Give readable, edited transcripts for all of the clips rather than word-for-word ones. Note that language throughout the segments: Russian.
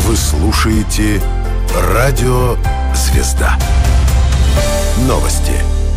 Вы слушаете «Радио Звезда». Новости.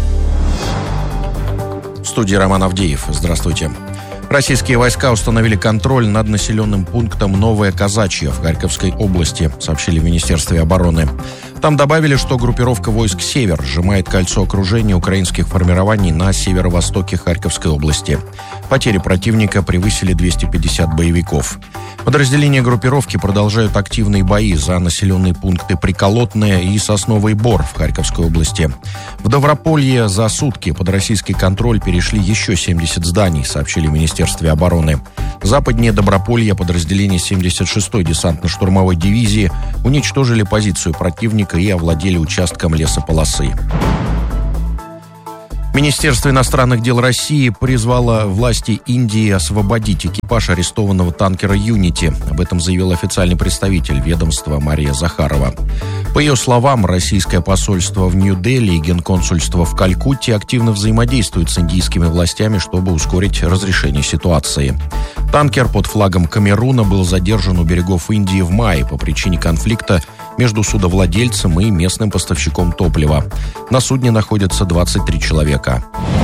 В студии Роман Авдеев. Здравствуйте. Российские войска установили контроль над населенным пунктом Новое Казачье в Харьковской области, сообщили в Министерстве обороны. Там добавили, что группировка войск «Север» сжимает кольцо окружения украинских формирований на северо-востоке Харьковской области. Потери противника превысили 250 боевиков. Подразделения группировки продолжают активные бои за населенные пункты Приколотное и Сосновый Бор в Харьковской области. В Даврополье за сутки под российский контроль перешли еще 70 зданий, сообщили в Министерстве обороны. Западнее Доброполья подразделения 76-й десантно-штурмовой дивизии уничтожили позицию противника и овладели участком лесополосы. Министерство иностранных дел России призвало власти Индии освободить экипаж арестованного танкера «Юнити». Об этом заявил официальный представитель ведомства Мария Захарова. По ее словам, российское посольство в Нью-Дели и генконсульство в Калькутте активно взаимодействуют с индийскими властями, чтобы ускорить разрешение ситуации. Танкер под флагом Камеруна был задержан у берегов Индии в мае по причине конфликта между судовладельцем и местным поставщиком топлива. На судне находятся 23 человека.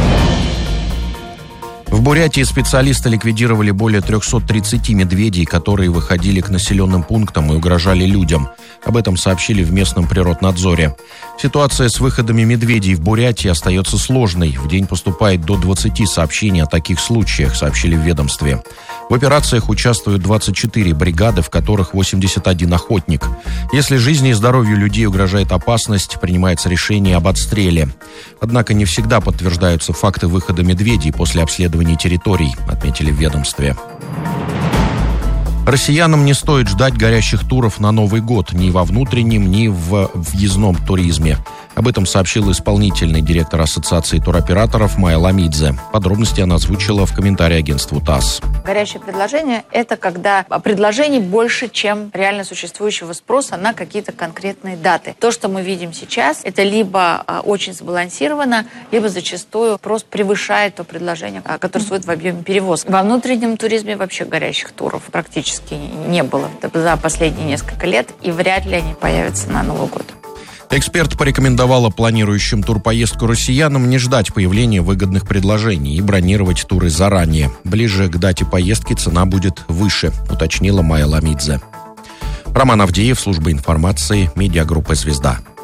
В Бурятии специалисты ликвидировали более 330 медведей, которые выходили к населенным пунктам и угрожали людям. Об этом сообщили в местном природнадзоре. Ситуация с выходами медведей в Бурятии остается сложной. В день поступает до 20 сообщений о таких случаях, сообщили в ведомстве. В операциях участвуют 24 бригады, в которых 81 охотник. Если жизни и здоровью людей угрожает опасность, принимается решение об отстреле. Однако не всегда подтверждаются факты выхода медведей после обследования территорий, отметили в ведомстве. Россиянам не стоит ждать горящих туров на Новый год ни во внутреннем, ни в въездном туризме. Об этом сообщил исполнительный директор Ассоциации туроператоров Майя Ламидзе. Подробности она озвучила в комментарии агентству ТАСС. Горячее предложение – это когда предложений больше, чем реально существующего спроса на какие-то конкретные даты. То, что мы видим сейчас, это либо очень сбалансировано, либо зачастую спрос превышает то предложение, которое существует в объеме перевозки. Во внутреннем туризме вообще горящих туров практически не было за последние несколько лет, и вряд ли они появятся на Новый год. Эксперт порекомендовала планирующим турпоездку россиянам не ждать появления выгодных предложений и бронировать туры заранее. Ближе к дате поездки цена будет выше, уточнила Майя Ламидзе. Роман Авдеев, служба информации, медиагруппа «Звезда».